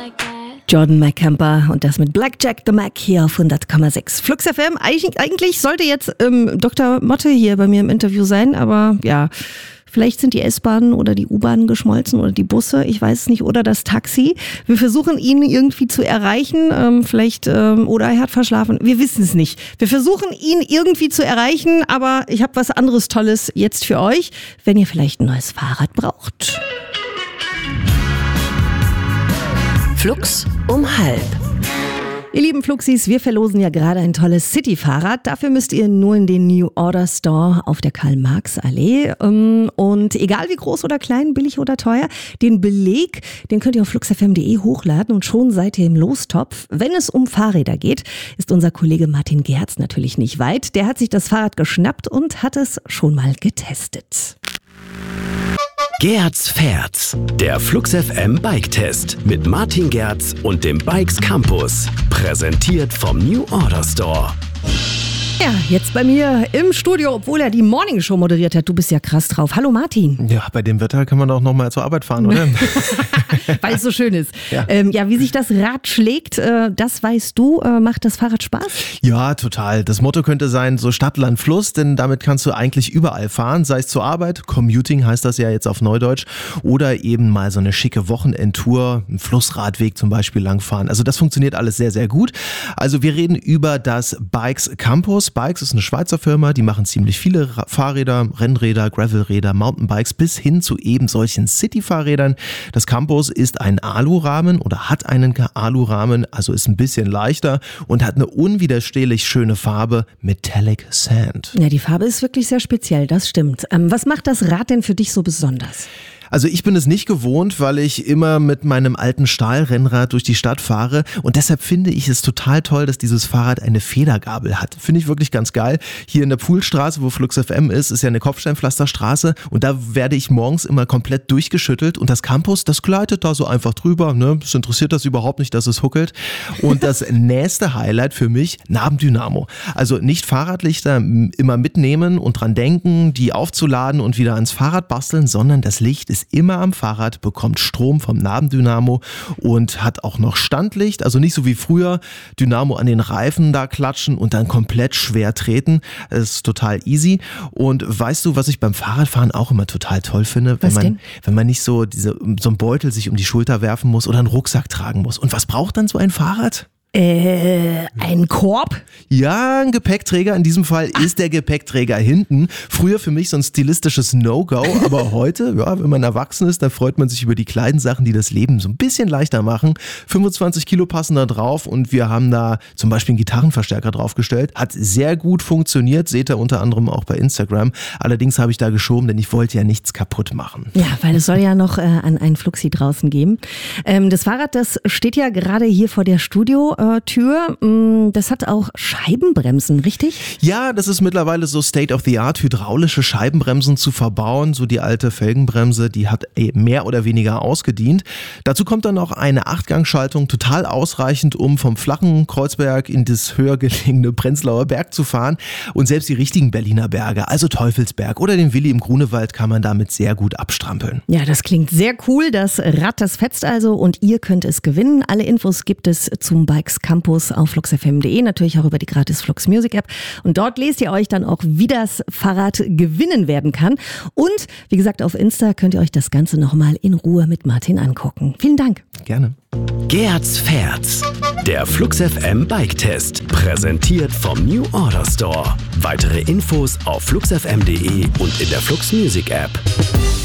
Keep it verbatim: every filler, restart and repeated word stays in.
Jordan McCamper und das mit Blackjack the Mac hier auf hundert Komma sechs. Flux F M, Eig- eigentlich sollte jetzt ähm, Doktor Motte hier bei mir im Interview sein, aber ja, vielleicht sind die S-Bahnen oder die U-Bahnen geschmolzen oder die Busse, ich weiß es nicht, oder das Taxi. Wir versuchen ihn irgendwie zu erreichen, ähm, vielleicht, ähm, oder er hat verschlafen, wir wissen es nicht. Wir versuchen ihn irgendwie zu erreichen, aber ich habe was anderes Tolles jetzt für euch, wenn ihr vielleicht ein neues Fahrrad braucht. Flux um halb. Ihr lieben Fluxis, wir verlosen ja gerade ein tolles City-Fahrrad. Dafür müsst ihr nur in den New Order Store auf der Karl-Marx-Allee. Und egal wie groß oder klein, billig oder teuer, den Beleg, den könnt ihr auf flux f m punkt d e hochladen und schon seid ihr im Lostopf. Wenn es um Fahrräder geht, ist unser Kollege Martin Gerz natürlich nicht weit. Der hat sich das Fahrrad geschnappt und hat es schon mal getestet. Gerz fährt. Der Flux F M Bike-Test mit Martin Gerz und dem Bikes Campus. Präsentiert vom New Order Store. Ja, jetzt bei mir im Studio, obwohl er die Morning Show moderiert hat. Du bist ja krass drauf. Hallo Martin. Ja, bei dem Wetter kann man doch noch mal zur Arbeit fahren, oder? Weil es so schön ist. Ja. Ähm, ja, wie sich das Rad schlägt, äh, das weißt du. Äh, macht das Fahrrad Spaß? Ja, total. Das Motto könnte sein, so Stadt, Land, Fluss, denn damit kannst du eigentlich überall fahren, sei es zur Arbeit, Commuting heißt das ja jetzt auf Neudeutsch, oder eben mal so eine schicke Wochenendtour, einen Flussradweg zum Beispiel langfahren. Also das funktioniert alles sehr, sehr gut. Also wir reden über das Bikes Campus. Bikes ist eine Schweizer Firma, die machen ziemlich viele Ra- Fahrräder, Rennräder, Gravelräder, Mountainbikes bis hin zu eben solchen City-Fahrrädern. Das Campus ist ein Alurahmen oder hat einen Alurahmen, also ist ein bisschen leichter und hat eine unwiderstehlich schöne Farbe, Metallic Sand. Ja, die Farbe ist wirklich sehr speziell, das stimmt. Ähm, was macht das Rad denn für dich so besonders? Also ich bin es nicht gewohnt, weil ich immer mit meinem alten Stahlrennrad durch die Stadt fahre und deshalb finde ich es total toll, dass dieses Fahrrad eine Federgabel hat. Finde ich wirklich ganz geil. Hier in der Poolstraße, wo Flux F M ist, ist ja eine Kopfsteinpflasterstraße und da werde ich morgens immer komplett durchgeschüttelt und das Campus, das gleitet da so einfach drüber. Ne? Das interessiert das überhaupt nicht, dass es huckelt. Und das nächste Highlight für mich, Nabendynamo. Also nicht Fahrradlichter immer mitnehmen und dran denken, die aufzuladen und wieder ans Fahrrad basteln, sondern das Licht ist immer am Fahrrad, bekommt Strom vom Nabendynamo und hat auch noch Standlicht, also nicht so wie früher, Dynamo an den Reifen da klatschen und dann komplett schwer treten. Das ist total easy. Und weißt du, was ich beim Fahrradfahren auch immer total toll finde? Wenn Was man, denn? wenn man nicht so, diese, so einen Beutel sich um die Schulter werfen muss oder einen Rucksack tragen muss. Und was braucht dann so ein Fahrrad? Äh, ein Korb? Ja, ein Gepäckträger. In diesem Fall ist der Gepäckträger hinten. Früher für mich so ein stilistisches No-Go, aber heute, ja, wenn man erwachsen ist, da freut man sich über die kleinen Sachen, die das Leben so ein bisschen leichter machen. fünfundzwanzig Kilo passen da drauf und wir haben da zum Beispiel einen Gitarrenverstärker draufgestellt. Hat sehr gut funktioniert, seht ihr unter anderem auch bei Instagram. Allerdings habe ich da geschoben, denn ich wollte ja nichts kaputt machen. Ja, weil es soll ja noch äh, an einen Fluxi draußen geben. Ähm, das Fahrrad, das steht ja gerade hier vor der Studio. Tür. Das hat auch Scheibenbremsen, richtig? Ja, das ist mittlerweile so State of the Art, hydraulische Scheibenbremsen zu verbauen. So die alte Felgenbremse, die hat mehr oder weniger ausgedient. Dazu kommt dann noch eine Achtgangschaltung, total ausreichend, um vom flachen Kreuzberg in das höher gelegene Prenzlauer Berg zu fahren. Und selbst die richtigen Berliner Berge, also Teufelsberg oder den Willi im Grunewald, kann man damit sehr gut abstrampeln. Ja, das klingt sehr cool. Das Rad, das fetzt also und ihr könnt es gewinnen. Alle Infos gibt es zum Bikes Campus auf flux f m punkt d e, natürlich auch über die gratis Flux Music App. Und dort lest ihr euch dann auch, wie das Fahrrad gewinnen werden kann. Und wie gesagt, auf Insta könnt ihr euch das Ganze nochmal in Ruhe mit Martin angucken. Vielen Dank. Gerne. Gerz fährt. Der Flux F M Bike-Test. Präsentiert vom New Order Store. Weitere Infos auf flux f m punkt d e und in der Flux Music App.